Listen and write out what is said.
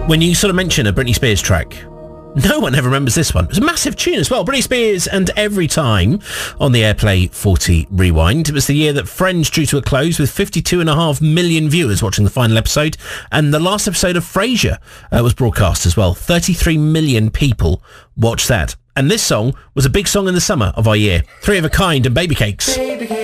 When you sort of mention a Britney Spears track, no one ever remembers this one. It was a massive tune as well. Britney Spears and Every Time on the Airplay 40 Rewind. It was the year that Friends drew to a close with 52.5 million viewers watching the final episode. And the last episode of Frasier was broadcast as well. 33 million people watched that. And this song was a big song in the summer of our year. Three of a Kind and Baby Cakes.